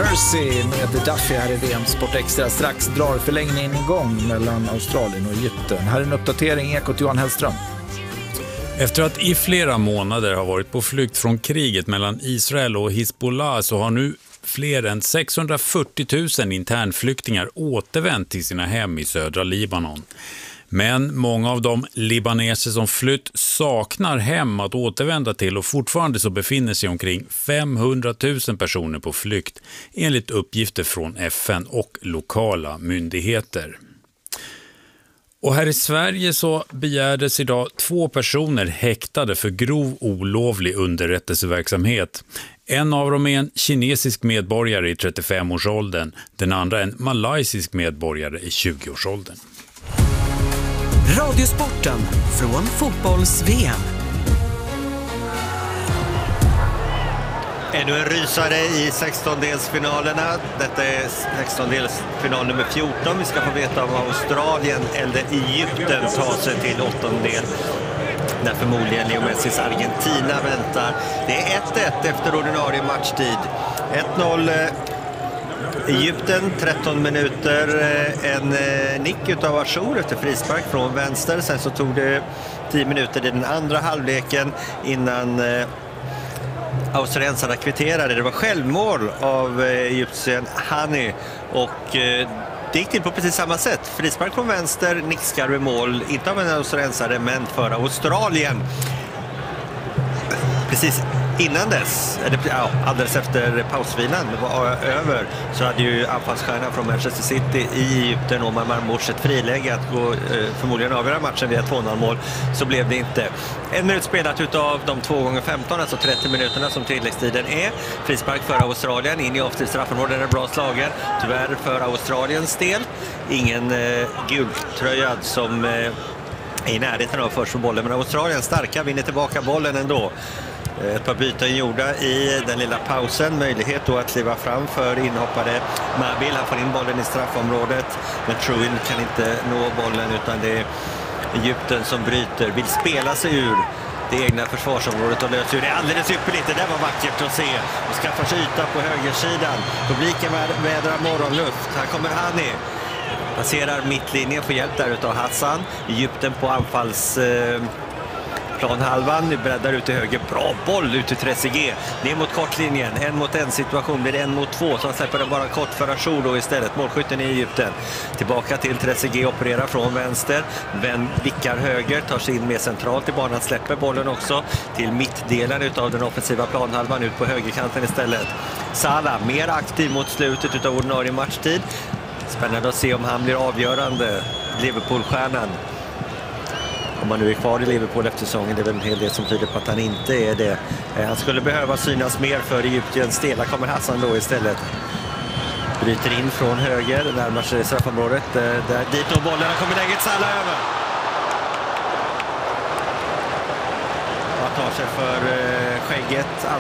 Mercy med Duffy här i VM Sport Extra. Strax drar förlängningen igång mellan Australien och Egypten. Här är en uppdatering, Ekot Johan Hellström. Efter att i flera månader ha varit på flykt från kriget mellan Israel och Hizbollah så har nu fler än 640 000 internflyktingar återvänt till sina hem i södra Libanon. Men många av de libaneser som flytt saknar hem att återvända till och fortfarande så befinner sig omkring 500 000 personer på flykt enligt uppgifter från FN och lokala myndigheter. Och här i Sverige så begärdes idag 2 personer häktade för grov olovlig underrättelseverksamhet. En av dem är en kinesisk medborgare i 35-årsåldern, den andra en malaysisk medborgare i 20-årsåldern. Radiosporten från fotbolls-VM. Ännu en rysare i 16-delsfinalerna. Detta är 16-delsfinal nummer 14. Vi ska få veta om Australien eller Egypten tar sig till 8-del. Där förmodligen Leo Messis Argentina väntar. Det är 1-1 efter ordinarie matchtid. 1-0 Egypten, 13 minuter. En nick utav Achour efter frispark från vänster. Sen så tog det 10 minuter i den andra halvleken innan australiensarna kvitterade. Det var självmål av egyptien Hani och det gick till på precis samma sätt. Frispark från vänster, nickskarv i mål, inte av en australiensare men för Australien. Precis innan dess, alldeles efter pausvilan var över, så hade ju anfallsstjärnan från Manchester City i Egypten, Omar Marmoush, ett friläge att gå förmodligen avgöra matchen via 2-0-mål. Så blev det inte. En minut spelat utav de 2x15, alltså 30 minuterna som tilläggstiden är. Frispark för Australien, in i offside straffområdet, är bra slagen. Tyvärr för Australiens del. Ingen gultröjad som är i närheten av först för bollen, men Australien starka, vinner tillbaka bollen ändå. Ett par byten gjorda i den lilla pausen. Möjlighet då att kliva fram för inhoppade Mabil. Han får in bollen i straffområdet. Men Truin kan inte nå bollen utan det är Egypten som bryter. Vill spela sig ur det egna försvarsområdet och löser ur det alldeles ypperligt. Det där var vackert att se. Och skaffar sig yta på högersidan. Publiken vädrar morgonluft. Här kommer Hani. Passerar mittlinjen, får hjälp där utav Hassan. Egypten på planhalvan, nu breddar ut till höger, bra boll ut till Trezeguet, ner mot kortlinjen, 1-mot-1 situation, blir det 1-mot-2, så han släpper den bara kort för Achour då istället, målskytten i Egypten. Tillbaka till Trezeguet, opererar från vänster, vickar höger, tar sig in mer centralt i banan, släpper bollen också till mittdelen utav den offensiva planhalvan, ut på högerkanten istället. Salah, mer aktiv mot slutet utav ordinarie matchtid. Spännande att se om han blir avgörande, Liverpool-stjärnan. Om man nu är kvar i Liverpool efter säsongen, det är väl en hel del som tyder på att han inte är det. Han skulle behöva synas mer för Egyptiens del. Kommer Hassan då istället. Bryter in från höger, närmar sig straffområdet. Där dit och bollen kommer läget, Salah över. Och tar sig för skägget.